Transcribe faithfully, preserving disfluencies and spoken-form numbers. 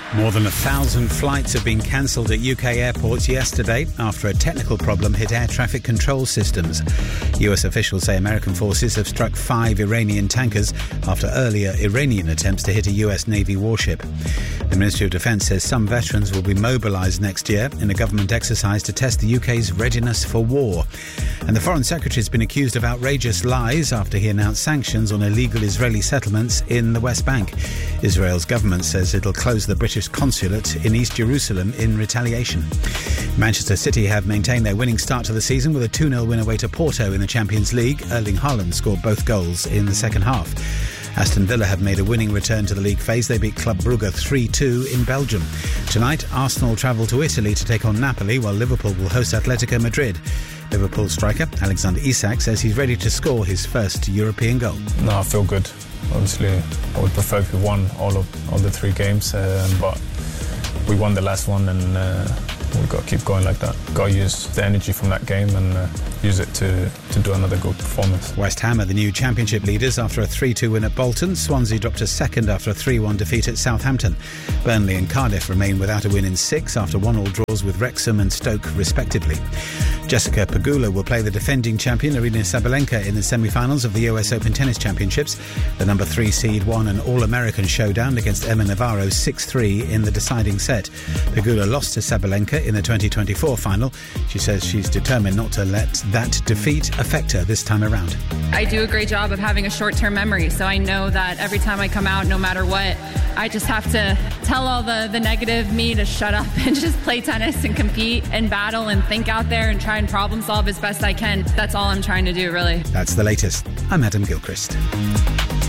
More than a thousand flights have been cancelled at U K airports yesterday after a technical problem hit air traffic control systems. U S officials say American forces have struck five Iranian tankers after earlier Iranian attempts to hit a U S Navy warship. The Ministry of Defence says some veterans will be mobilised next year in a government exercise to test the U K's readiness for war. And the Foreign Secretary has been accused of outrageous lies after he announced sanctions on illegal Israeli settlements in the West Bank. Israel's government says it'll close the British consulate in East Jerusalem in retaliation. Manchester City have maintained their winning start to the season with a two nil win away to Porto in the Champions League. Erling Haaland scored both goals in the second half. Aston Villa have made a winning return to the league phase. They beat Club Brugge three two in Belgium. Tonight, Arsenal travel to Italy to take on Napoli, while Liverpool will host Atletico Madrid. Liverpool striker Alexander Isak says he's ready to score his first European goal. No, I feel good. Obviously, I would prefer if we won all of all the three games, um, but we won the last one, and uh, we've got to keep going like that. Got to use the energy from that game and uh, use it to, to do another good performance. West Ham are the new championship leaders after a three two win at Bolton. Swansea dropped to second after a three one defeat at Southampton. Burnley and Cardiff remain without a win in six after one-all draws with Wrexham and Stoke respectively. Jessica Pegula will play the defending champion Aryna Sabalenka in the semi-finals of the U S Open Tennis Championships. The number three seed won an All-American showdown against Emma Navarro six three in the deciding set. Pegula lost to Sabalenka in the twenty twenty-four final. She says she's determined not to let that defeat affect her this time around. I do a great job of having a short-term memory, so I know that every time I come out, no matter what, I just have to tell all the, the negative me to shut up and just play tennis and compete and battle and think out there and try and problem solve as best I can. That's all I'm trying to do, really. That's the latest. I'm Adam Gilchrist.